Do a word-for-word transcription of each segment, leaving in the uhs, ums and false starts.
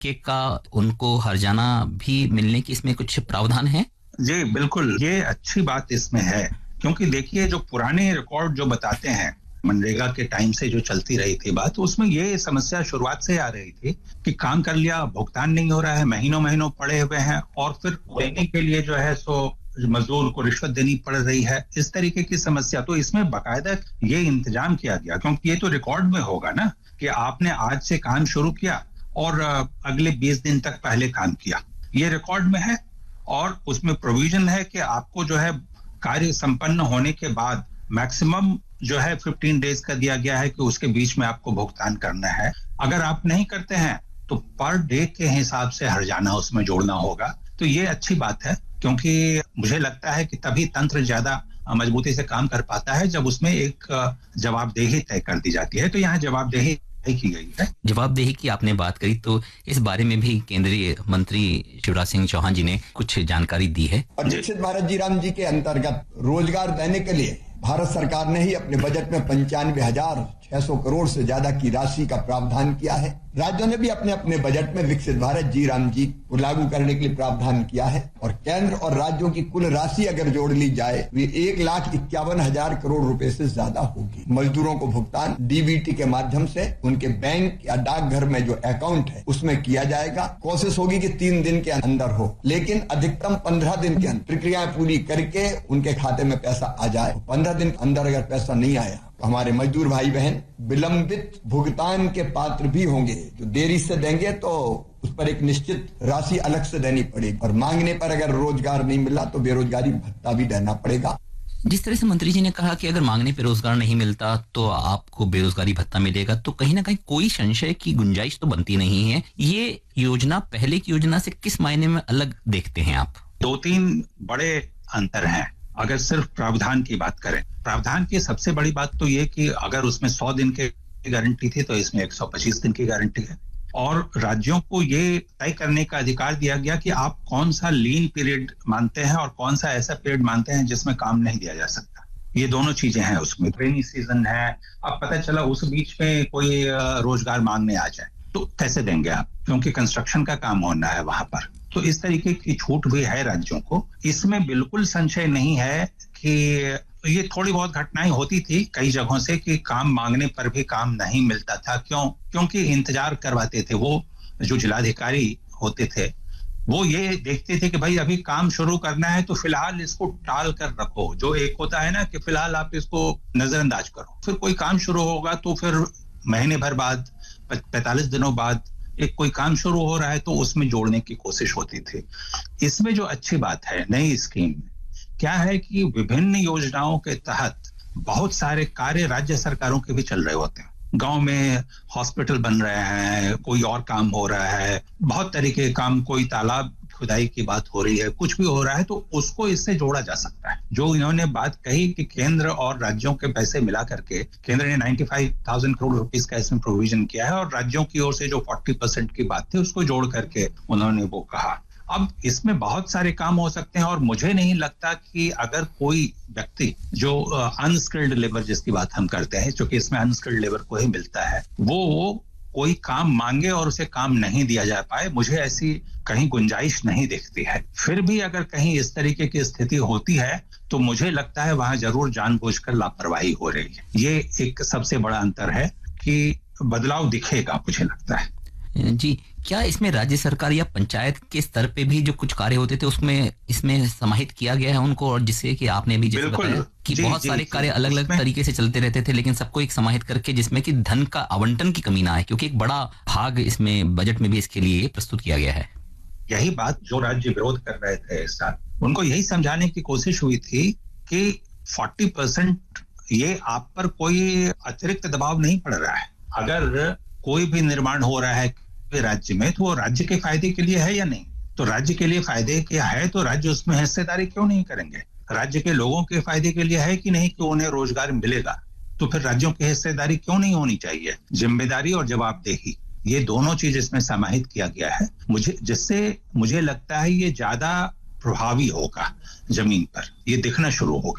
टक्के का उनको हर्जाना भी मिलने की इसमें कुछ प्रावधान है? जी बिल्कुल, ये अच्छी बात इसमें है, क्योंकि देखिए जो पुराने रिकॉर्ड जो बताते हैं मनरेगा के टाइम से जो चलती रही थी बात, उसमें ये समस्या शुरुआत से आ रही थी कि काम कर लिया, भुगतान नहीं हो रहा है, महीनों महीनों पड़े हुए हैं और फिर देने के लिए जो है सो मजदूर को रिश्वत देनी पड़ रही है, इस तरीके की समस्या। तो इसमें बाकायदा ये इंतजाम किया गया, क्योंकि ये तो रिकॉर्ड में होगा ना कि आपने आज से काम शुरू किया और अगले बीस दिन तक पहले काम किया, ये रिकॉर्ड में है और उसमें प्रोविजन है कि आपको जो है कार्य संपन्न होने के बाद मैक्सिमम जो है पंद्रह डेज का दिया गया है कि उसके बीच में आपको भुगतान करना है। अगर आप नहीं करते हैं तो पर डे के हिसाब से हर्जाना उसमें जोड़ना होगा। तो ये अच्छी बात है, क्योंकि मुझे लगता है कि तभी तंत्र ज्यादा मजबूती से काम कर पाता है जब उसमें एक जवाबदेही तय कर दी जाती है। तो यहाँ जवाबदेही तय की गई है। जवाबदेही की आपने बात करी, तो इस बारे में भी केंद्रीय मंत्री शिवराज सिंह चौहान जी ने कुछ जानकारी दी है। विकसित भारत जी राम जी के अंतर्गत रोजगार देने के लिए भारत सरकार ने ही अपने बजट में पंचानवे हजार छह सौ करोड़ से ज्यादा की राशि का प्रावधान किया है। राज्यों ने भी अपने अपने बजट में विकसित भारत जी राम जी को लागू करने के लिए प्रावधान किया है और केंद्र और राज्यों की कुल राशि अगर जोड़ ली जाए वे एक लाख इक्यावन हजार करोड़ रुपए से ज्यादा होगी। मजदूरों को भुगतान डीबीटी के माध्यम से उनके बैंक या डाकघर में जो अकाउंट है उसमें किया जाएगा। कोशिश होगी कि तीन दिन के अंदर हो, लेकिन अधिकतम पंद्रह दिन के अंदर प्रक्रिया पूरी करके उनके खाते में पैसा आ जाए। पंद्रह दिन के अंदर अगर पैसा नहीं आया तो हमारे मजदूर भाई बहन विलंबित भुगतान के पात्र भी होंगे। जो देरी से देंगे तो उस पर एक निश्चित राशि अलग से देनी पड़ेगी और मांगने पर अगर रोजगार नहीं मिला तो बेरोजगारी भत्ता भी देना पड़ेगा। जिस तरह से मंत्री जी ने कहा कि अगर मांगने पर रोजगार नहीं मिलता तो आपको बेरोजगारी भत्ता मिलेगा, तो कहीं ना कहीं कोई संशय की गुंजाइश तो बनती नहीं है। ये योजना पहले की योजना से किस मायने में अलग देखते हैं आप? दो तीन बड़े अंतर हैं। अगर सिर्फ प्रावधान की बात करें, प्रावधान की सबसे बड़ी बात तो ये कि अगर उसमें सौ दिन की गारंटी थी तो इसमें एक सौ पच्चीस दिन की गारंटी है और राज्यों को ये तय करने का अधिकार दिया गया कि आप कौन सा लीन पीरियड मानते हैं और कौन सा ऐसा पीरियड मानते हैं जिसमें काम नहीं दिया जा सकता। ये दोनों चीजें हैं उसमें। रेनी सीजन है, अब पता चला उस बीच में कोई रोजगार मांगने आ जाए तो कैसे देंगे आप, क्योंकि कंस्ट्रक्शन का काम होना है वहां पर। तो इस तरीके की छूट भी है राज्यों को। इसमें बिल्कुल संशय नहीं है कि ये थोड़ी बहुत घटनाएं होती थी कई जगहों से कि काम मांगने पर भी काम नहीं मिलता था। क्यों? क्योंकि इंतजार करवाते थे। वो जो जिलाधिकारी होते थे वो ये देखते थे कि भाई अभी काम शुरू करना है तो फिलहाल इसको टाल कर रखो। जो एक होता है ना कि फिलहाल आप इसको नजरअंदाज करो, फिर कोई काम शुरू होगा तो फिर महीने भर बाद, पैंतालीस दिनों बाद एक कोई काम शुरू हो रहा है तो उसमें जोड़ने की कोशिश होती थी। इसमें जो अच्छी बात है नई स्कीम में क्या है कि विभिन्न योजनाओं के तहत बहुत सारे कार्य राज्य सरकारों के भी चल रहे होते हैं। गांव में हॉस्पिटल बन रहे हैं, कोई और काम हो रहा है, बहुत तरीके के काम, कोई तालाब खुदाई की बात हो रही है, कुछ भी हो रहा है तो उसको इससे जोड़ा जा सकता है। जो इन्होंने बात कही कि केंद्र और राज्यों के पैसे मिला करके केंद्र ने पचानवे हज़ार करोड़ रुपीस का इसमें प्रोविजन किया है और राज्यों की ओर से जो चालीस परसेंट की बात थी उसको जोड़ करके उन्होंने वो कहा। अब इसमें बहुत सारे काम हो सकते हैं और मुझे नहीं लगता कि अगर कोई व्यक्ति जो अनस्किल्ड लेबर जिसकी बात हम करते हैं, क्योंकि इसमें अनस्किल्ड लेबर को ही मिलता है, वो कोई काम मांगे और उसे काम नहीं दिया जा पाए, मुझे ऐसी कहीं गुंजाइश नहीं दिखती है। फिर भी अगर कहीं इस तरीके की स्थिति होती है तो मुझे लगता है वहां जरूर जानबूझकर लापरवाही हो रही है। ये एक सबसे बड़ा अंतर है कि बदलाव दिखेगा, मुझे लगता है। जी, क्या इसमें राज्य सरकार या पंचायत के स्तर पे भी जो कुछ कार्य होते थे उसमें इसमें समाहित किया गया है उनको, और जिससे कि आपने भी जैसे बताया कि जी, बहुत जी, सारे कार्य अलग अलग तरीके से चलते रहते थे लेकिन सबको एक समाहित करके जिसमें कि धन का आवंटन की कमी ना आए, क्योंकि एक बड़ा भाग इसमें बजट में भी इसके लिए प्रस्तुत किया गया है। यही बात जो राज्य विरोध कर रहे थे इस साल, उनको यही समझाने की कोशिश हुई थी कि चालीस परसेंट ये आप पर कोई अतिरिक्त दबाव नहीं पड़ रहा है। अगर कोई भी निर्माण हो रहा है राज्य में तो वो राज्य के फायदे के लिए है या नहीं? तो राज्य के लिए फायदे क्या है तो राज्य उसमें हिस्सेदारी क्यों नहीं करेंगे? राज्य के लोगों के फायदे के लिए है कि नहीं कि उन्हें रोजगार मिलेगा, तो फिर राज्यों की हिस्सेदारी क्यों नहीं होनी चाहिए? जिम्मेदारी और जवाबदेही, ये दोनों चीज इसमें समाहित किया गया है, मुझे जिससे मुझे लगता है ये ज्यादा प्रभावी होगा, जमीन पर ये दिखना शुरू होगा।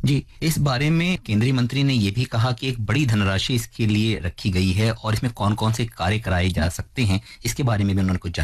जी, इस बारे में केंद्रीय मंत्री ने ये भी कहा कि एक बड़ी धनराशि इसके लिए रखी गई है और इसमें कौन कौन से कार्य कराए जा सकते हैं, इसके बारे में भी उन्होंने कुछ